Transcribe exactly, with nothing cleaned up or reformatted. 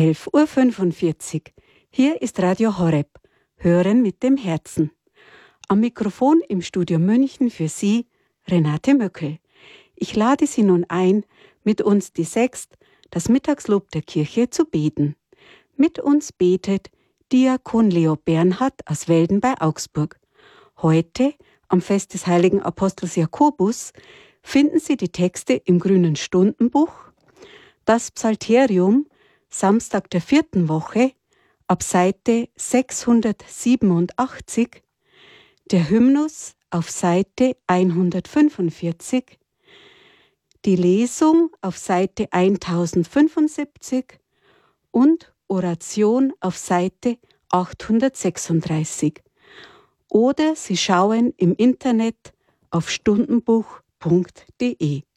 elf Uhr fünfundvierzig. Hier ist Radio Horeb. Hören mit dem Herzen. Am Mikrofon im Studio München für Sie Renate Möckel. Ich lade Sie nun ein, mit uns die Sext, das Mittagslob der Kirche, zu beten. Mit uns betet Diakon Leo Bernhard aus Welden bei Augsburg. Heute, am Fest des heiligen Apostels Jakobus, finden Sie die Texte im Grünen Stundenbuch, das Psalterium, Samstag der vierten Woche, ab Seite sechshundertsiebenundachtzig, der Hymnus auf Seite hundertfünfundvierzig, die Lesung auf Seite tausendfünfundsiebzig und Oration auf Seite achthundertsechsunddreißig. Oder Sie schauen im Internet auf stundenbuch punkt de.